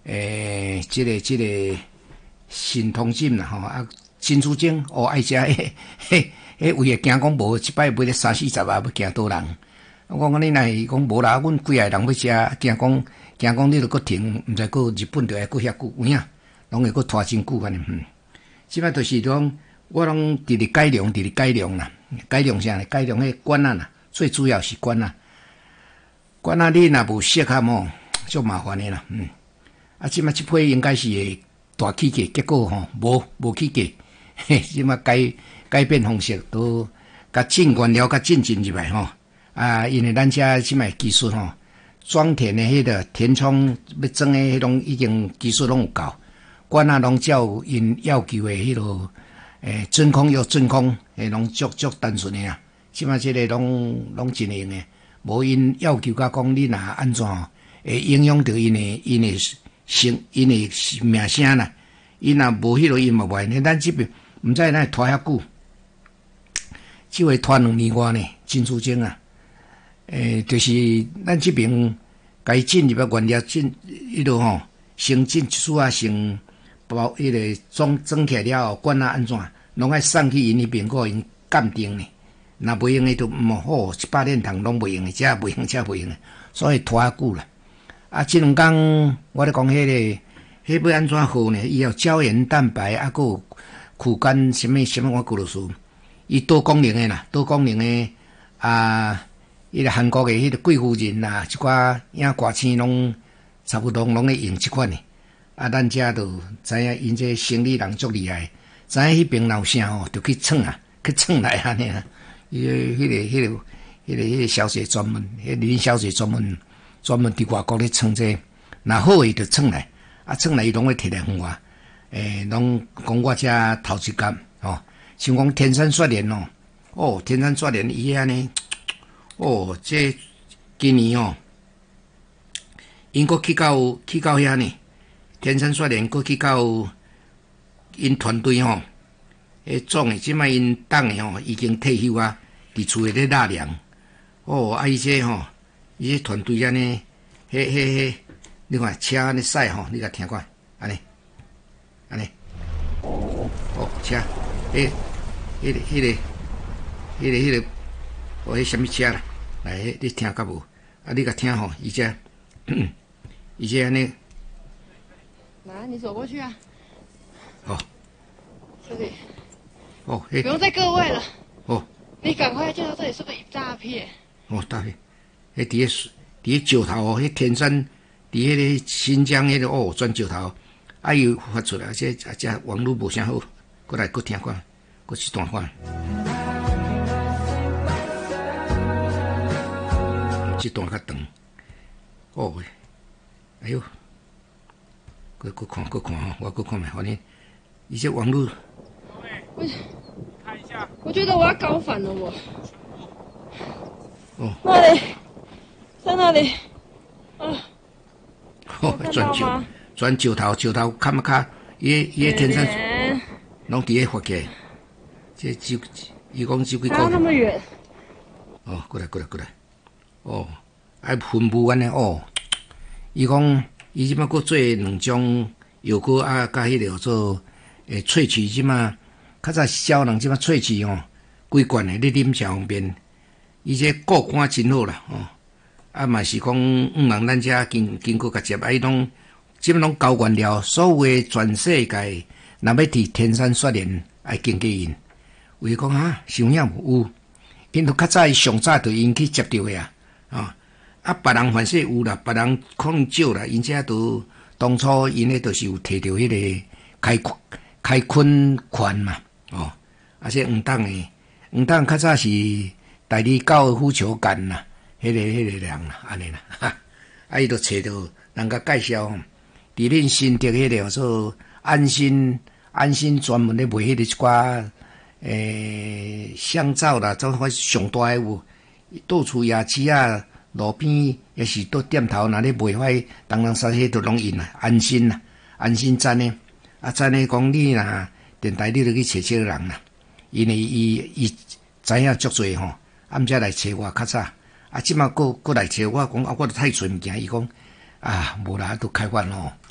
这个新通锦啦吼啊，新珠精哦爱食迄为会惊讲无一摆买咧30-40啊，要惊倒人。我讲你若讲无啦，阮几个人要食，惊讲你著搁停，毋知搁日本著会搁遐久有影，拢会搁拖真久安尼。即摆著是讲我拢直直改良啦，改良啥呢？改良迄管啊啦，最主要是管啊。管啊，你若无适合吼，足麻烦的啦。啊，即摆即批应该是会大起价，结果吼无起价。即摆改变方式，都甲进原料甲进入来吼。啊，因为咱遮即摆技术吼，装填的迄个填充要装的迄种已经技术拢有够，管啊拢照因要求的迄落真空又真空，拢足单纯的啊。即摆即个拢真用的。无因要求甲讲你若安怎会影响到因的名声啦。因若无迄落因嘛袂，咱即边毋知咱拖遐久，即回拖2年外呢，真出精啊！就是咱即边该进入个原料进迄落吼，先进一束啊，先包迄个装起来了后，管啊安怎，拢爱送去因迄边，个因鉴定呢。若袂用的就好，100年头拢袂用的，遮袂用的，所以拖较久啦。啊，即2工我咧讲迄要安怎好呢？伊有胶原蛋白，啊，佮有苦干什么我过落去。伊多功能的啦，多功能的啊，迄个韩国的迄个贵妇人啦，一寡影歌星拢差不多拢咧用即款的。啊，咱遮就知影因这生理人足厉害，知影迄边闹啥吼，就去蹭来安尼啊。迄个小姐专门，林小姐专门伫外国咧创这，若好伊就创来，啊创来伊拢会摕来互我，拢讲我遮头一工哦，像讲天山雪莲哦，天山雪莲伊安尼，哦，这今年哦，因搁去到遐呢，天山雪莲搁去到因团队吼，总诶，即摆因党诶吼已经退休啊。伫厝诶咧纳凉，哦，啊伊这吼，伊这团队安尼，你看车安尼驶吼，你甲听看，安尼，哦，车，迄个，哦，迄什么车啦？来，你听甲无？啊，你甲听吼，伊这安尼。 来，你走过去啊。 哦。 这里。 哦， 不用再各位了。 哦。 你赶快介绍这里是不是诈骗？ 哦，诈骗！伫迄石头哦，迄天山，伫迄个新疆迄个哦，钻石头，啊又发出来，这网络无啥好，过来听看，过一段看。这段较长，哦，哎呦，过看吼，我看觅，反正伊这网络。 我觉得我要搞反了我。 哦。 那里，在那里。啊。 哦，钻石头看不看？伊天山，拢伫迄发起。这伊讲手机。 还要那么远。 哦，过来。哦，爱分布安尼哦。伊讲伊即摆佫做2种药膏啊，甲迄个做萃取即摆。较早少人即摆萃取吼，规罐的你啉上方便，伊这顾肝真好啦吼，啊嘛是讲望咱遮经过甲接，啊伊拢即摆拢高原料，所有的全世界若要伫天山雪莲爱经过因，为讲想影有，因都较早上早就因去接着的啊别人凡说有啦，别人可能少啦，因遮都当初因咧都是有摕到迄个开垦权嘛。哦，啊，这黄党较早是代理高尔夫球杆啦，迄个人啦，安尼啦，啊，伊就找到人家介绍，伫恁新竹迄个做安心专门咧卖迄个一寡香皂啦，做块上大诶有，到处夜市啊，路边也是到店头那咧卖块，当然啥迄都拢用啦，安心站呢，啊，站呢讲你若。电台你著去找这个人啦，因为伊知影足侪吼，暗遮来找我较早，啊，即马过来找我讲啊，我著太侪物件，伊讲啊，无啦，都开饭咯。